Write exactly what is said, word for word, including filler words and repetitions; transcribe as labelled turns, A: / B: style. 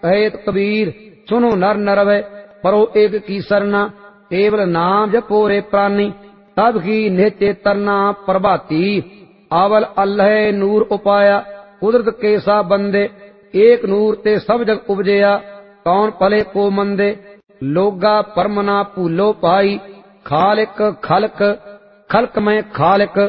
A: कहेत कबीर सुनो नर नरवै परो एक की सरना केवल नाम जपो रे प्राणी तब की नित्य तरना प्रभाती आवल अल्लाह नूर उपाया कुदरत केसा बंदे एक नूर ते सब जग उपजया कौन भले को मंदे लोगा परमना भूलो पाई खालिक खलक खलक में खालिक